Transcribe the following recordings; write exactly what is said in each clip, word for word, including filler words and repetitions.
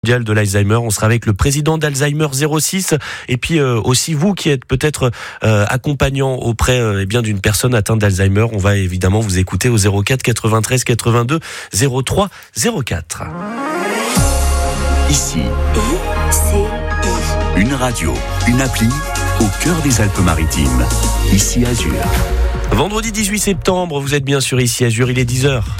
mondial de l'Alzheimer. On sera avec le président d'Alzheimer zéro six et puis euh, aussi vous qui êtes peut-être euh, accompagnant auprès euh, eh bien d'une personne atteinte d'Alzheimer. On va évidemment vous écouter au zéro quatre quatre-vingt-treize quatre-vingt-deux zéro trois zéro quatre. Ici, I C I. Une radio, une appli au cœur des Alpes-Maritimes. Ici Azur. Vendredi dix-huit septembre, vous êtes bien sûr ici Azur, il est dix heures.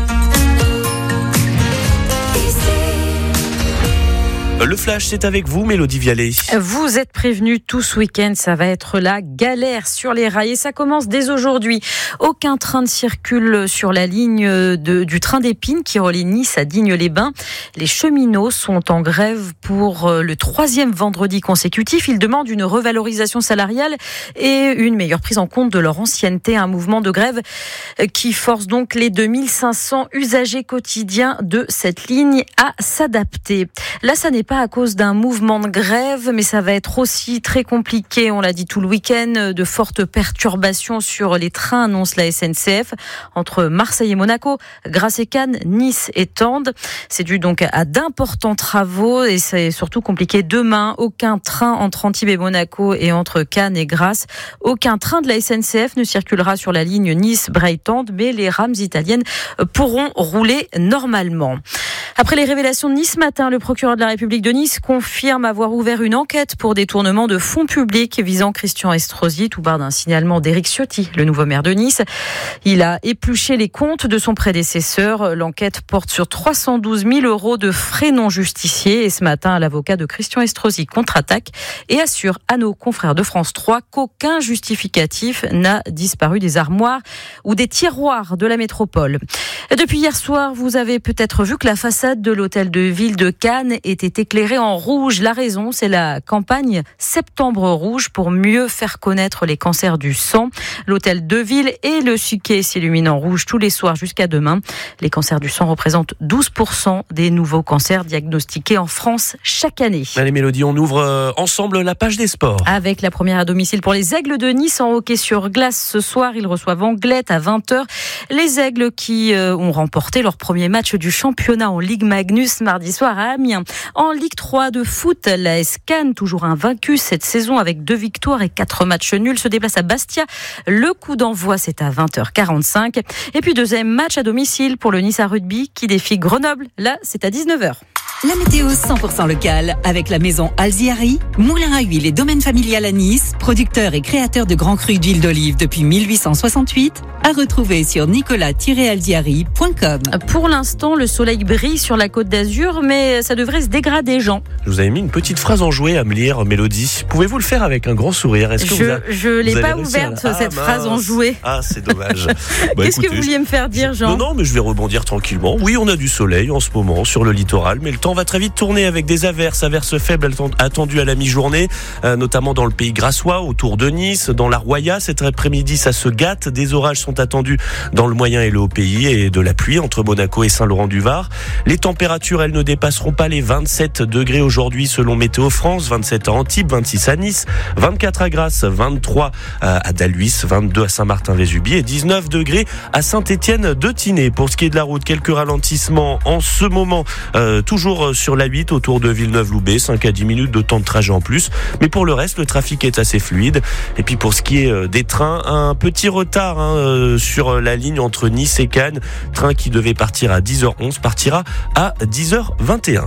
Le flash, c'est avec vous, Mélodie Vialet. Vous êtes prévenus tout ce week-end, ça va être la galère sur les rails et ça commence dès aujourd'hui. Aucun train ne circule sur la ligne de, du train d'Épine qui relie Nice à Digne-les-Bains. Les cheminots sont en grève pour le troisième vendredi consécutif. Ils demandent une revalorisation salariale et une meilleure prise en compte de leur ancienneté. Un mouvement de grève qui force donc les deux mille cinq cents usagers quotidiens de cette ligne à s'adapter. Là, ça n'est pas à cause d'un mouvement de grève, mais ça va être aussi très compliqué, on l'a dit tout le week-end, de fortes perturbations sur les trains, annonce la S N C F, entre Marseille et Monaco, Grasse et Cannes, Nice et Tende. C'est dû donc à d'importants travaux et c'est surtout compliqué demain. Aucun train entre Antibes et Monaco et entre Cannes et Grasse. Aucun train de la S N C F ne circulera sur la ligne Nice-Bray-Tende, mais les rames italiennes pourront rouler normalement. Après les révélations de Nice ce matin, le procureur de la République de Nice confirme avoir ouvert une enquête pour détournement de fonds publics visant Christian Estrosi, tout part d'un signalement d'Éric Ciotti, le nouveau maire de Nice. Il a épluché les comptes de son prédécesseur. L'enquête porte sur trois cent douze mille euros de frais non justifiés. Et ce matin, l'avocat de Christian Estrosi contre-attaque et assure à nos confrères de France trois qu'aucun justificatif n'a disparu des armoires ou des tiroirs de la métropole. Depuis hier soir, vous avez peut-être vu que la façade de l'hôtel de ville de Cannes était éclairée en rouge. La raison, c'est la campagne Septembre Rouge pour mieux faire connaître les cancers du sang. L'hôtel de ville et le Suquet s'illuminent en rouge tous les soirs jusqu'à demain. Les cancers du sang représentent douze pour cent des nouveaux cancers diagnostiqués en France chaque année. Allez Mélodie, on ouvre euh, ensemble la page des sports. Avec la première à domicile pour les Aigles de Nice en hockey sur glace. Ce soir, ils reçoivent Anglet à vingt heures. Les Aigles qui euh, ont remporté leur premier match du championnat en Ligue Magnus mardi soir à Amiens. En Ligue trois de foot, l'A S Cannes, toujours invaincue cette saison avec deux victoires et quatre matchs nuls, se déplace à Bastia. Le coup d'envoi, c'est à vingt heures quarante-cinq. Et puis deuxième match à domicile pour le Nice à rugby qui défie Grenoble. Là, c'est à dix-neuf heures. La météo cent pour cent locale avec la maison Alziari, moulin à huile et domaine familial à Nice, producteur et créateur de grands crus d'huile d'olive depuis mille huit cent soixante-huit, à retrouver sur nicolas tiret alziari point com. Pour l'instant, le soleil brille sur la Côte d'Azur, mais ça devrait se dégrader, Jean. Je vous avais mis une petite phrase enjouée à me lire, Mélodie. Pouvez-vous le faire avec un grand sourire? Est-ce que Je vous a... je l'ai pas ouverte, à... cette ah, phrase enjouée. Ah, c'est dommage. Bah, Qu'est-ce écoutez, que vous vouliez me faire dire, Jean? Non, non, mais je vais rebondir tranquillement. Oui, on a du soleil en ce moment sur le littoral, mais le temps va très vite tourner avec des averses, averses faibles attendues à la mi-journée, euh, notamment dans le pays grassois, autour de Nice, dans la Roya. Cet après-midi, ça se gâte. Des orages sont attendus dans le moyen et le haut pays et de la pluie entre Monaco et Saint-Laurent-du-Var. Les températures, elles ne dépasseront pas les vingt-sept degrés aujourd'hui selon Météo France. vingt-sept à Antibes, vingt-six à Nice, vingt-quatre à Grasse, vingt-trois à Daluis, vingt-deux à Saint-Martin-Vésubie et dix-neuf degrés à Saint-Étienne-de-Tinée. Pour ce qui est de la route, quelques ralentissements en ce moment, euh, toujours sur la huit autour de Villeneuve-Loubet, cinq à dix minutes de temps de trajet en plus. Mais pour le reste, le trafic est assez fluide. Et puis pour ce qui est des trains, un petit retard hein, sur la ligne entre Nice et Cannes. Train qui devait partir à dix heures onze partira à dix heures vingt et un.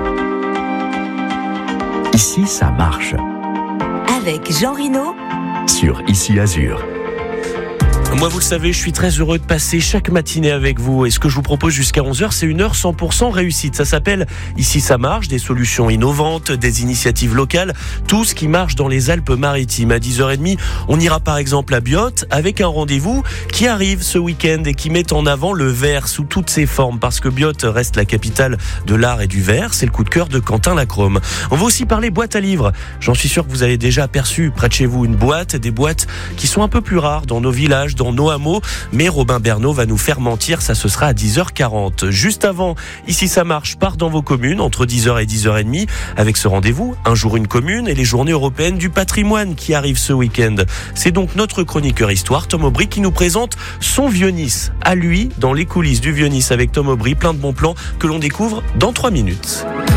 Ici, ça marche. Avec Jean Rino sur Ici Azur. Moi, vous le savez, je suis très heureux de passer chaque matinée avec vous. Et ce que je vous propose jusqu'à onze heures, c'est une heure cent pour cent réussite. Ça s'appelle Ici ça marche, des solutions innovantes, des initiatives locales, tout ce qui marche dans les Alpes-Maritimes. À dix heures trente, on ira par exemple à Biot avec un rendez-vous qui arrive ce week-end et qui met en avant le verre sous toutes ses formes. Parce que Biot reste la capitale de l'art et du verre. C'est le coup de cœur de Quentin Lacrome. On va aussi parler boîte à livres. J'en suis sûr que vous avez déjà aperçu près de chez vous une boîte, des boîtes qui sont un peu plus rares dans nos villages, dans nos hameaux, mais Robin Bernot va nous faire mentir, ça ce sera à dix heures quarante. Juste avant, Ici ça marche, part dans vos communes entre dix heures et dix heures trente avec ce rendez-vous, un jour une commune et les journées européennes du patrimoine qui arrivent ce week-end. C'est donc notre chroniqueur histoire, Tom Aubry, qui nous présente son vieux Nice. À lui, dans les coulisses du vieux Nice avec Tom Aubry, plein de bons plans que l'on découvre dans trois minutes.